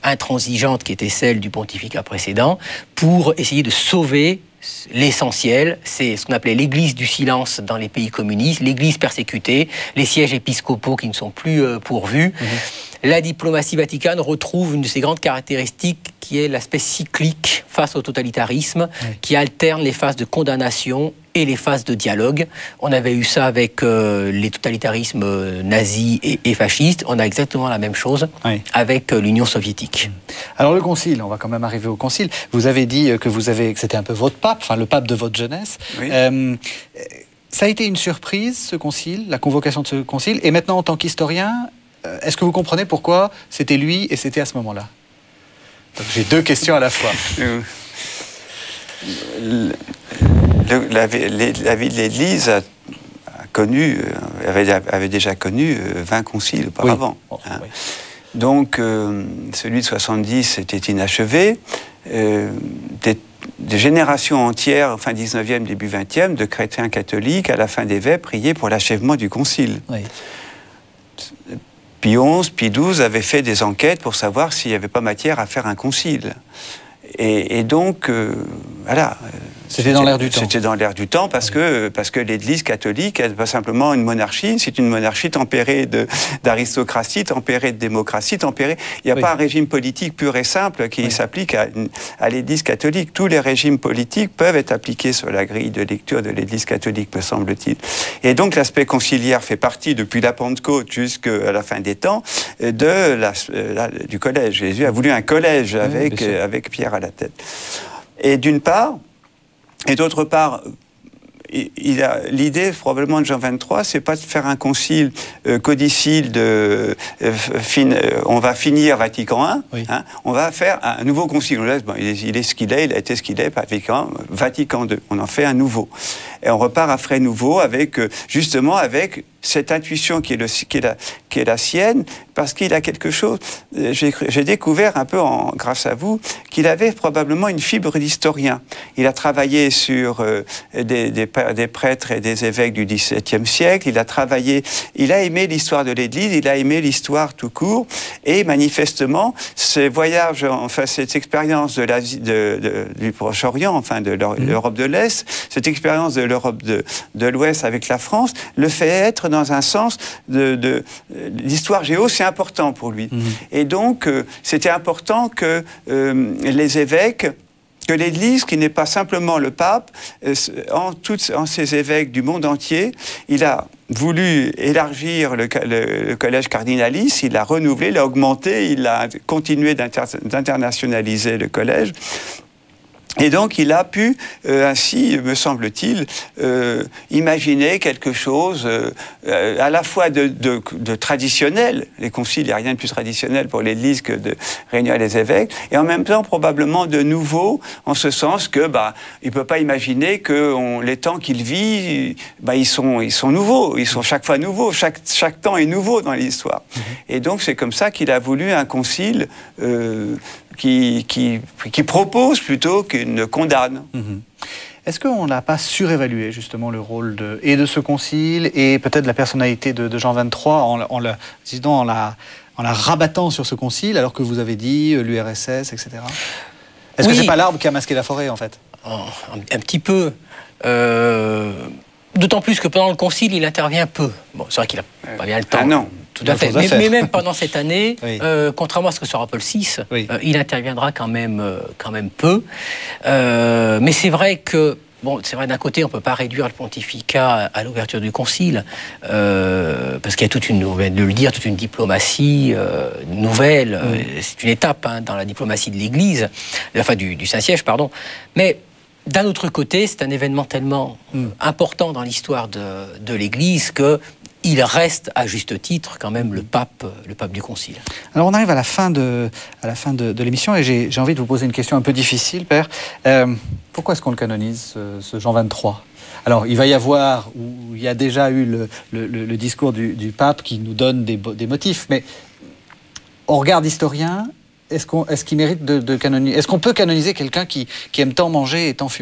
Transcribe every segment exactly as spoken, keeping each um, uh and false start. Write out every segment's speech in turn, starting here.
intransigeante qui était celle du pontificat précédent pour essayer de sauver l'essentiel. C'est ce qu'on appelait l'église du silence dans les pays communistes, l'église persécutée, les sièges épiscopaux qui ne sont plus euh, pourvus. Mmh. La diplomatie vaticane retrouve une de ses grandes caractéristiques qui est l'aspect cyclique face au totalitarisme, oui. qui alterne les phases de condamnation et les phases de dialogue. On avait eu ça avec euh, les totalitarismes nazis et, et fascistes. On a exactement la même chose oui. avec euh, l'Union soviétique. Alors le concile, on va quand même arriver au concile. Vous avez dit que, vous avez, que c'était un peu votre pape, enfin le pape de votre jeunesse. Oui. Euh, ça a été une surprise, ce concile, la convocation de ce concile. Et maintenant, en tant qu'historien, est-ce que vous comprenez pourquoi c'était lui et c'était à ce moment-là? Donc, j'ai deux questions à la fois. Euh, le, le, la, la vie de l'Église a, a connu, avait, avait déjà connu vingt conciles auparavant. Oui. Hein. Oui. Donc, euh, celui de soixante-dix était inachevé. Euh, des, des générations entières, fin dix-neuvième, début vingtième, de chrétiens catholiques, à la fin des vêpres, priaient pour l'achèvement du concile. Oui. Pie onze, Pie douze avaient fait des enquêtes pour savoir s'il n'y avait pas matière à faire un concile. Et, et donc, euh, voilà. C'était dans l'air du temps. C'était dans l'air du temps parce, oui. que, parce que l'Église catholique n'est pas simplement une monarchie, c'est une monarchie tempérée de, d'aristocratie, tempérée de démocratie, tempérée... Il n'y a oui. pas un régime politique pur et simple qui oui. s'applique à, à l'Église catholique. Tous les régimes politiques peuvent être appliqués sur la grille de lecture de l'Église catholique, me semble-t-il. Et donc, l'aspect conciliaire fait partie, depuis la Pentecôte jusqu'à la fin des temps, de la, la, du collège. Jésus a voulu un collège avec, oui, avec Pierre à la tête. Et d'une part... Et d'autre part, il a, l'idée probablement de Jean vingt-trois, c'est pas de faire un concile euh, codicile de euh, fin, euh, on va finir Vatican un, oui. hein, on va faire un nouveau concile. On laisse, bon, il, est, il est ce qu'il est, il a été ce qu'il est, Vatican, Vatican deux. On en fait un nouveau. Et on repart à frais nouveaux avec, euh, justement, avec cette intuition qui est, le, qui est, la, qui est la sienne, parce qu'il a quelque chose. J'ai, j'ai découvert un peu, en, grâce à vous, qu'il avait probablement une fibre d'historien. Il a travaillé sur euh, des, des, des prêtres et des évêques du dix-septième siècle. Il a travaillé, il a aimé l'histoire de l'Église, il a aimé l'histoire tout court. Et manifestement, ce voyage, enfin cette expérience de l'Asie, de, de, du Proche-Orient, enfin de l'Europe de l'Est, cette expérience de l'Europe de, de l'Ouest avec la France, le fait être dans un sens de, de, de l'histoire géo, c'est important pour lui. Mmh. Et donc, euh, c'était important que euh, les évêques, que l'Église, qui n'est pas simplement le pape, euh, en, toutes, en ses évêques du monde entier, il a voulu élargir le, le, le collège cardinalice, il l'a renouvelé, il l'a augmenté, il a continué d'inter, d'internationaliser le collège. Et donc, il a pu, euh, ainsi, me semble-t-il, euh, imaginer quelque chose euh, à la fois de, de, de traditionnel. Les conciles, il n'y a rien de plus traditionnel pour l'Église que de réunir les évêques, et en même temps, probablement de nouveau, en ce sens que, bah, il ne peut pas imaginer que on, les temps qu'il vit, bah, ils sont, ils sont nouveaux, ils sont chaque fois nouveaux, chaque, chaque temps est nouveau dans l'histoire. Mmh. Et donc, c'est comme ça qu'il a voulu un concile euh, Qui, qui, qui propose plutôt qu'il ne condamne. Mmh. Est-ce qu'on n'a pas surévalué justement le rôle de, et de ce concile et peut-être la personnalité de, de Jean vingt-trois en, en, la, disons, en, la, en la rabattant sur ce concile alors que vous avez dit l'U R S S, et cetera. Est-ce oui. que c'est pas l'arbre qui a masqué la forêt en fait? oh, un, un petit peu. Euh, d'autant plus que pendant le concile, il intervient peu. Bon, c'est vrai qu'il n'a pas bien le temps. Ah non. Tout à fait. Mais, mais même pendant cette année, oui. euh, contrairement à ce que sera Paul six, oui. euh, il interviendra quand même, euh, quand même peu. Euh, mais c'est vrai que, bon, c'est vrai d'un côté, on ne peut pas réduire le pontificat à l'ouverture du concile, euh, parce qu'il y a toute une, de le dire, toute une diplomatie euh, nouvelle. Oui. Euh, c'est une étape hein, dans la diplomatie de l'Église, enfin du, du Saint-Siège, pardon. Mais d'un autre côté, c'est un événement tellement mm. important dans l'histoire de, de l'Église que il reste, à juste titre, quand même, le pape, le pape du concile. Alors, on arrive à la fin de, à la fin de, de l'émission, et j'ai, j'ai envie de vous poser une question un peu difficile, Père. Euh, pourquoi est-ce qu'on le canonise, ce, ce Jean vingt-trois ? Alors, il va y avoir, ou il y a déjà eu le, le, le discours du, du pape qui nous donne des, des motifs, mais au regard d'historien, est-ce, qu'on, est-ce qu'il mérite de, de canoniser ? Est-ce qu'on peut canoniser quelqu'un qui, qui aime tant manger et tant fumer ?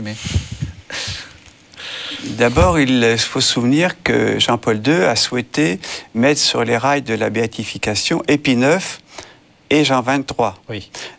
D'abord, il faut se souvenir que Jean-Paul deux a souhaité mettre sur les rails de la béatification et Pie neuf et Jean vingt-trois. Oui.